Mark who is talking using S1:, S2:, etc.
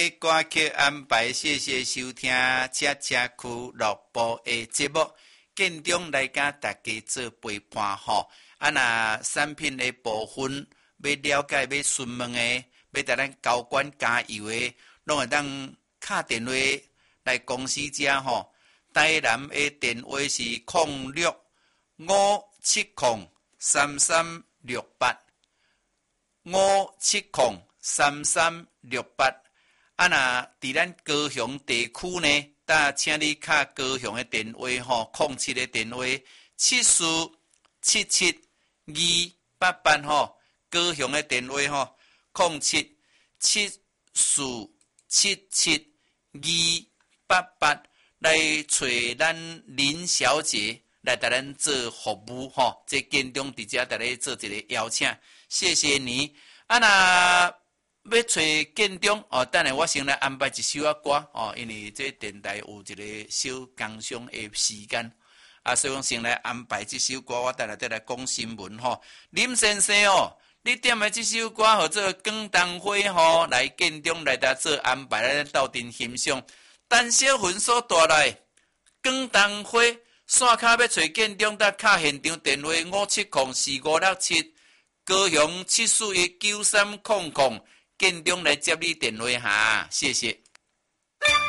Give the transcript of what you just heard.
S1: 歌曲安排，谢谢收听车俱乐部的节目。建中来甲大家做陪伴吼。那产品的部分要了解、要询问的，要甲咱高管加油的，拢会当打电话来公司遮吼。台南的电话是0657033368。57033368。那伫咱高雄地区呢，请你卡高雄的电话吼，07的电话74772888吼，高雄的电话吼0774772888来找咱林小姐来带咱做服务吼，这建中伫遮带你做一个邀请，谢谢你。那要找建中哦，等下我先来安排一首歌哦，因为这电台有一个小工商的时间所以讲先来安排这首歌，我等下再来讲新闻吼。林先生哦，你点的这首歌或者广东话吼，来建中来搭做安排，咱斗阵欣赏。陈小云所带来广东话，线卡要找建中，搭卡现场电话57045567，高雄7419300。建中来接你电话哈，谢谢。